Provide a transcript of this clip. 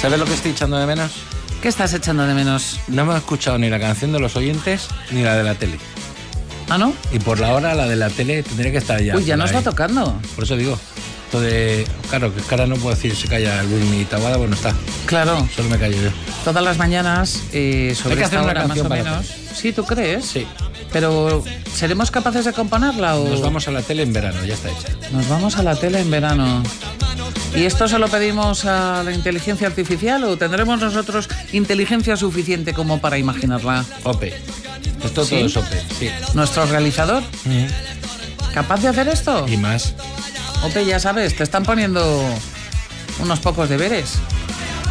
¿Sabes lo que estoy echando de menos? ¿Qué estás echando de menos? No hemos escuchado ni la canción de los oyentes ni la de la tele. ¿Ah, no? Y por la hora la de la tele tendría que estar ya. Uy, ya nos ahí. va tocando. Por eso digo. Claro, que ahora no puedo decir se calla Luis Taboada, pues no está. Claro. Solo me callo yo. Todas las mañanas, sobre Hay que hacer esta una hora más canción o para menos. ¿Sí, tú crees? Sí. Pero, ¿seremos capaces de componerla o...? Nos vamos a la tele en verano, ya está hecha. Nos vamos a la tele en verano. ¿Y esto se lo pedimos a la inteligencia artificial o tendremos nosotros inteligencia suficiente como para imaginarla? OPE. Esto ¿Sí? todo es OPE, sí. ¿Nuestro realizador? ¿Capaz de hacer esto? Y más. Ope, ya sabes, te están poniendo unos pocos deberes.